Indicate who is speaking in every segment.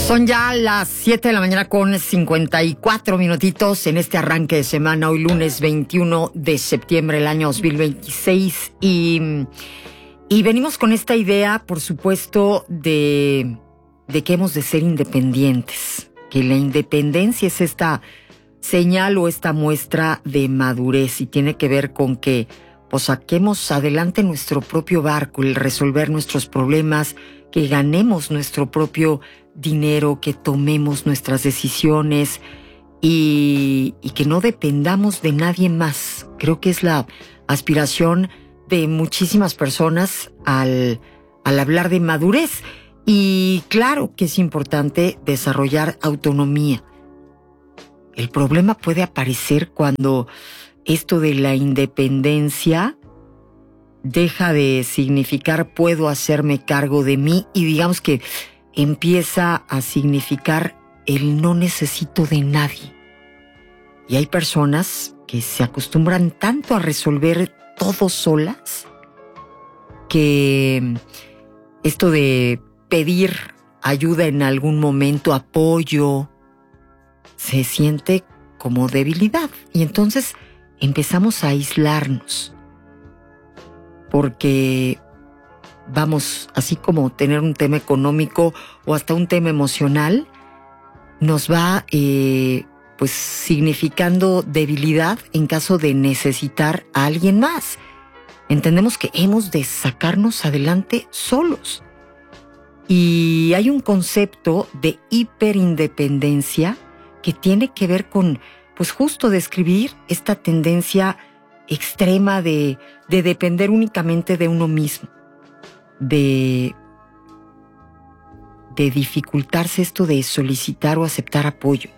Speaker 1: Son ya las 7 de la mañana con 54 minutitos en este arranque de semana, hoy lunes 21 de septiembre del año 2026. Y venimos con esta idea, por supuesto, de que hemos de ser independientes, que la independencia es esta señal o esta muestra de madurez y tiene que ver con que pues saquemos adelante nuestro propio barco, el resolver nuestros problemas, que ganemos nuestro propio dinero, que tomemos nuestras decisiones y que no dependamos de nadie más. Creo que es la aspiración de muchísimas personas al hablar de madurez. Y claro que es importante desarrollar autonomía. El problema puede aparecer cuando esto de la independencia deja de significar puedo hacerme cargo de mí y digamos que empieza a significar el no necesito de nadie. Y hay personas que se acostumbran tanto a resolver todo solas que esto de pedir ayuda en algún momento, apoyo, se siente como debilidad. Y entonces empezamos a aislarnos. Porque vamos, así como tener un tema económico o hasta un tema emocional, nos va pues significando debilidad en caso de necesitar a alguien más. Entendemos que hemos de sacarnos adelante solos. Y hay un concepto de hiperindependencia que tiene que ver con, pues justo describir esta tendencia extrema de depender únicamente de uno mismo, de dificultarse esto de solicitar o aceptar apoyo.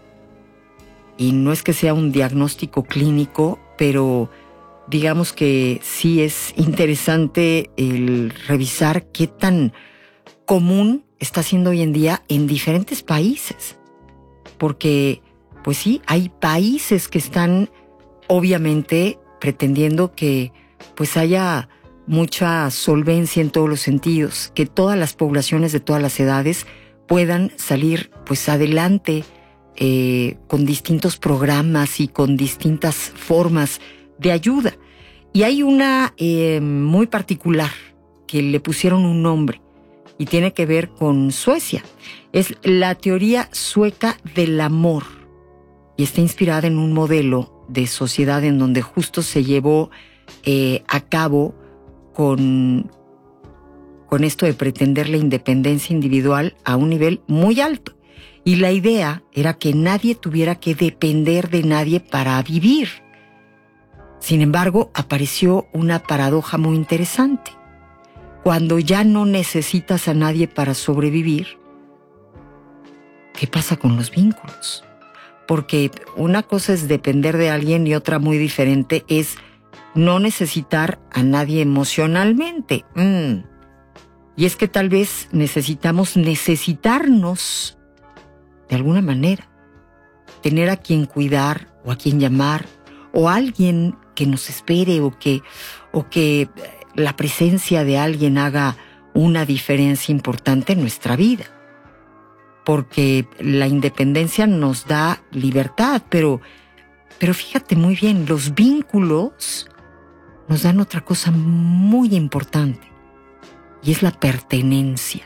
Speaker 1: Y no es que sea un diagnóstico clínico, pero digamos que sí es interesante el revisar qué tan común está siendo hoy en día en diferentes países. Porque, pues sí, hay países que están obviamente pretendiendo que pues haya mucha solvencia en todos los sentidos, que todas las poblaciones de todas las edades puedan salir pues adelante con distintos programas y con distintas formas de ayuda. Y hay una muy particular que le pusieron un nombre y tiene que ver con Suecia. Es la teoría sueca del amor y está inspirada en un modelo de sociedad en donde justo se llevó a cabo con esto de pretender la independencia individual a un nivel muy alto. Y la idea era que nadie tuviera que depender de nadie para vivir. Sin embargo, apareció una paradoja muy interesante. Cuando ya no necesitas a nadie para sobrevivir, ¿qué pasa con los vínculos? Porque una cosa es depender de alguien y otra muy diferente es no necesitar a nadie emocionalmente. Y es que tal vez necesitarnos de alguna manera. Tener a quien cuidar o a quien llamar o alguien que nos espere o que la presencia de alguien haga una diferencia importante en nuestra vida. Porque la independencia nos da libertad, pero fíjate muy bien, los vínculos nos dan otra cosa muy importante, y es la pertenencia.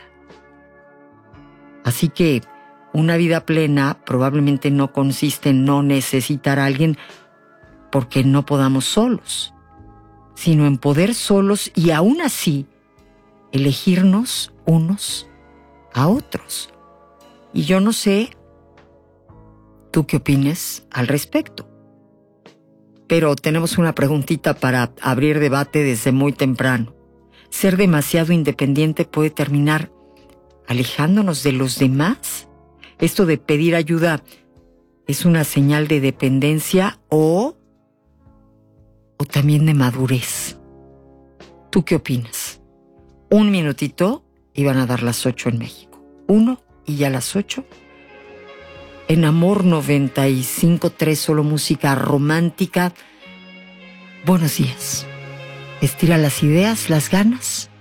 Speaker 1: Así que una vida plena probablemente no consiste en no necesitar a alguien porque no podamos solos, sino en poder solos y aún así elegirnos unos a otros. Y yo no sé tú qué opines al respecto. Pero tenemos una preguntita para abrir debate desde muy temprano. ¿Ser demasiado independiente puede terminar alejándonos de los demás? ¿Esto de pedir ayuda es una señal de dependencia o también de madurez? ¿Tú qué opinas? 1 minutito y van a dar las 8 en México. 1 y ya las 8. En Amor 95.3, solo música romántica. Buenos días. Estira las ideas, las ganas